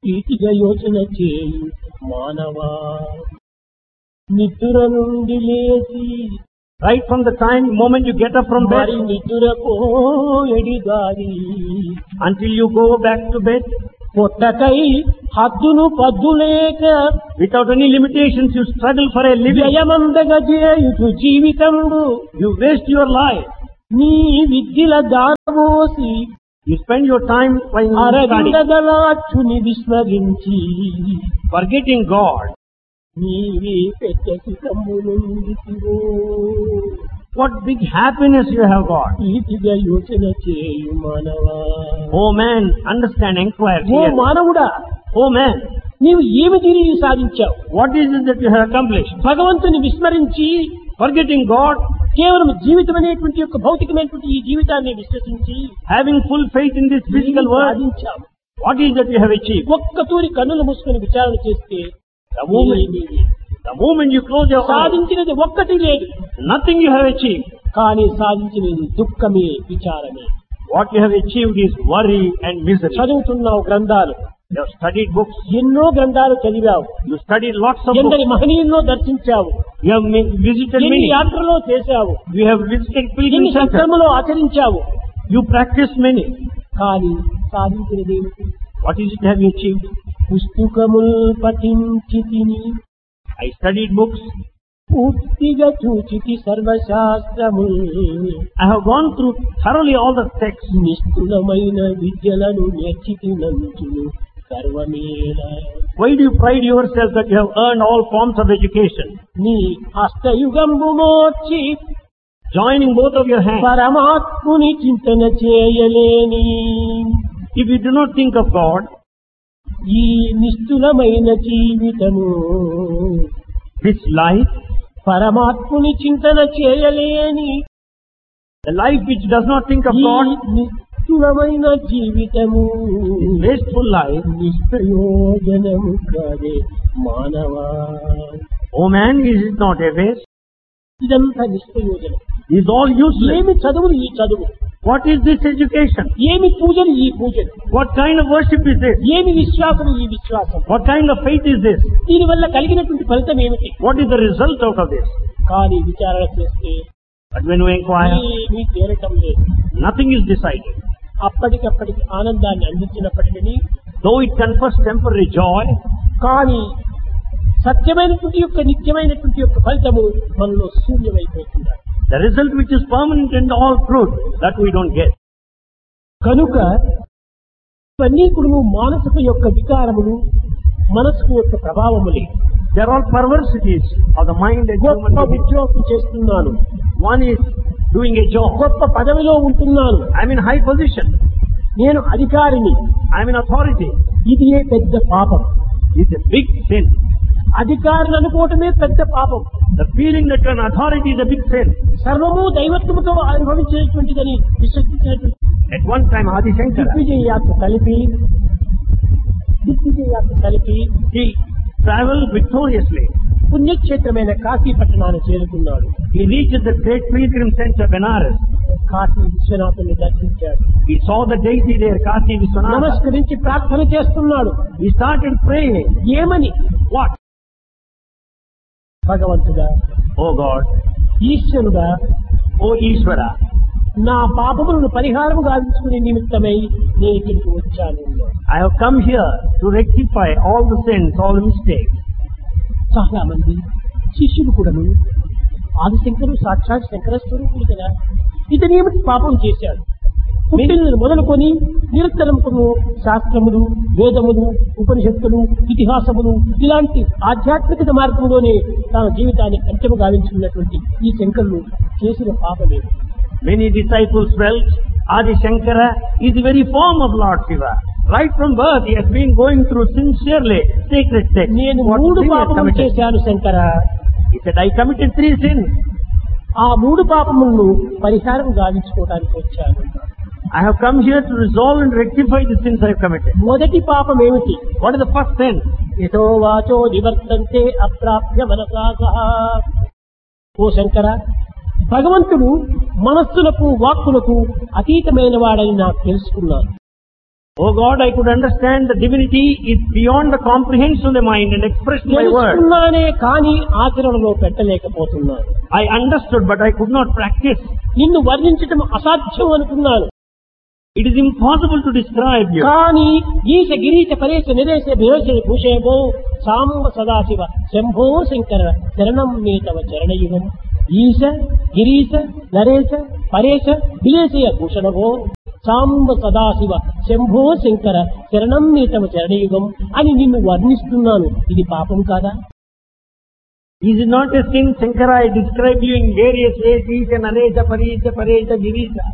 ఈటిగా యోచన చేయు మానవా, నిద్ర నుండి లేచి Right from the moment you get up from bed మరి నిద్రకు ఎడిగారి until you go back to bed, పొట్టకై హద్దును పద్దులేక without any limitations, you struggle for a living. జయమందగా చేయుచు జీవితంబు You waste your life. నీ విద్యల దారబోసి You spend your time while studying, అరవిందలాచుని విస్మరించి forgetting God. నీవే పెద్ద సుఖములుందితివో. What big happiness you have got. ఈటిగా యోచన చేయు మానవా. Oh man, understand, inquire oh here. మానవుడా, Oh man, నీవు ఏమి తిరిగి సాధించావు? what is it that you have accomplished? భగవంతుని విస్మరించి Forgetting God, కేవలం జీవితం అనేటువంటి యొక్క భౌతికమైనటువంటి ఈ జీవితాన్ని విశ్వసించి having full faith in this physical world, సాధించావు. what is that you have achieved? ఒక్క తూరి కన్నులు మూసుకొని విచారణ చేస్తే The moment you close your eyes, సాధించినది ఒక్కటి లేదు, nothing you have achieved. కానీ సాధించినది దుఃఖమే, విచారమే. What you have achieved is worry and misery. చదువుతున్నావు గ్రంథాలు, You have studied books, ఎన్నో గ్రంథాలు చదివావు, you studied lots of ఎందరి books, మహనీయుల్లో దర్శించావు, you have visited ఎన్ని many, యాత్రలో చేశావు, you have visited ఎన్ని pilgrim centers, సత్సంగంలో ఆచరించావు, you practiced many. కానీ సాధించినది ఏమిటి? What is it have you achieved? పుస్తకముల్ పఠించి తిని I studied books, పూర్తిగా చూచితి సర్వశాస్త్రముల్, I have gone through thoroughly all the texts. నిష్ఠులమైన విద్యలను నేర్చితినంచును గర్వమేల. Why do you pride yourself that you have earned all forms of education? నీ హస్తయుగంబు మోర్చి Joining both of your hands. పరమాత్ముని చింతన చేయలేని If you do not think of God, ఈ నిష్ఠులమైన జీవితము this life, పరమాత్ముని చింతన చేయలేని the life which does not think of ఈ God, నిష్ఠులమైన జీవితము this wasteful life, నిష్ప్రయోజనము కాదే మానవా. oh man, is it not a waste? ఇదంతా నిష్ప్రయోజనం. It is all useless. ఏమి చదువులు ఈ చదువు, What is this education? ఏమి పూజలు ఈ పూజలు, What kind of worship is this? ఏమి విశ్వాసం ఈ విశ్వాసం, What kind of faith is this? దీనివల్ల కలిగినటువంటి ఫలితం ఏమిటి? What is the result out of this? కానీ విచారణ చేస్తే But when we inquire, ఏమీ తేరటం లేదు. nothing is decided. అప్పటికప్పటికి ఆనందాన్ని అందించినప్పటికీ Though it confers temporary joy, కానీ సత్యమైనటువంటి యొక్క నిత్యమైనటువంటి యొక్క ఫలితము మనలో శూన్యమైపోతుంది. the result which is permanent and all truth, that we don't get. కనుక ఇవన్నీ కూడా మానసిక యొక్క వికారములు, మనసుకు యొక్క ప్రభావములే. They are all perversities of the mind and human గొప్ప being. ఉద్యోగం చేస్తున్నాను, One is doing a job. గొప్ప పదవిలో ఉంటున్నాను, I'm in high position. నేను అధికారిని, I'm in authority. ఇది ఏ పెద్ద పాపం. It's a big sin. అధికారులు అనుకోవటమే పెద్ద పాపం. The feeling that you're an authority is a big sin. సర్వము దైవత్వముతో అనుభవించేటువంటిదని విశ్వసించినటువంటి At one time, Adi Shankara, దిగ్విజయ యాత్ర కలిపి he traveled victoriously. పుణ్యక్షేత్రమైన కాశీ పట్టణాన్ని చేరుకున్నాడు. He reached the great pilgrim center, Benares. Kashi విశ్వనాథుని దర్శించాడు. He saw the deity there, Kasi Vishwanath. నమస్కరించి ప్రార్థన చేస్తున్నాడు. He started praying. ఏమని? What? భగవంతుడా, Oh God, ఈశ్వరుడా, oh Ishvara, నా పాపములను పరిహారము గావించుకునే నిమిత్తమై నేను ఇక్కడికి వచ్చాను. I have come here to rectify all the sins, all the mistakes. చాలా మంది శిష్యులు కూడాను ఆదిశంకరుడు సాక్షాత్ శంకర స్వరూపుడు కదా, ఇతనేమిటి పాపం చేశాడు? పుట్టిన మొదలుకొని నిరంతరం శాస్త్రములు, వేదములు, ఉపనిషత్తులు, ఇతిహాసములు ఇలాంటి ఆధ్యాత్మికత మార్గంలోనే తన జీవితాన్ని అంత్యము గావించుకున్నటువంటి ఈ శంకరులు చేసిన పాపమే. Many disciples felt Adi Shankara is the very form of Lord Shiva. Right from birth, he has been going through sincerely sacred texts. నేను What 3 sin he has పాపములు committed? చేశాను Shankara. He said, I committed 3 sins. ఆ 3 పాపములను పరిహారం గావించుకోవడానికి వచ్చాను. I have come here to resolve and rectify the sins I have committed. మొదటి పాపం ఏమిటి? What is the first sin? యతో వాచో నివర్తంతే అప్రాప్య మనసా సహా. ఓ శంకర, భగవంతుడు మనస్సులకు వాక్కులకు అతీతమైన వాడని నాకు తెలుసుకున్నాను. Oh God, I could understand the divinity is beyond the comprehension of the mind and expressed by words. తెలుసుకున్నానే కానీ ఆచరణలో పెట్టలేకపోతున్నాను. I understood, but I could not practice. నిన్ను వర్ణించటం అసాధ్యం అనుకున్నాను. It is impossible to describe you. కానీ ఈశ గిరీశ పరేశ నిరేశ విరోశ భూషేభో సాంబ సదాశివ శంభో శంకర శరణం మే తవ చరణయుగం. ఈశ గిరీశ నరేశ పరేశ విలేశయ భూషణభో సాంబ సదాశివ శంభో శంకర శరణం మే తవ చరణయుగం అని నిన్ను వర్ణిస్తున్నాను. ఇది పాపం కాదా? Is it not a sin, Shankara? I describe you in various ways, Isha, Naresha, Parisha, Paresha, Girisha.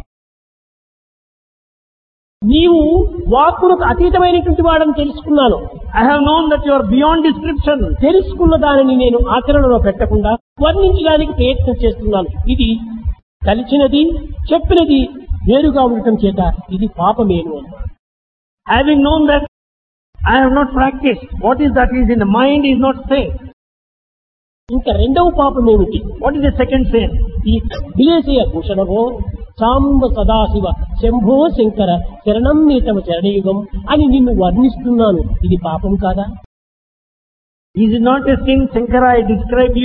నీవు వాక్కులకు అతీతమైనటువంటి వాడని తెలుసుకున్నాను. I have known that you are beyond description. తెలుసుకున్న దానిని నేను ఆచరణలో పెట్టకుండా వర్ణించడానికి ప్రయత్నం చేస్తున్నాను. ఇది కలిసినది చెప్పినది వేరుగా ఉండటం చేత ఇది పాపమేను అన్నాడు. Having known that, I have not practiced. What is that is in the mind is not safe. ఇంకా రెండవ పాపం ఏమిటి? What is the second sin? ఈ విలేశయ భూషణభో సాంబ సదాశివ శంభో శంకర శరణం మే తవ చరణయుగం అని నిన్ను వర్ణిస్తున్నాను. ఇది పాపం కాదా? Is it not a sin, Shankara? I describe you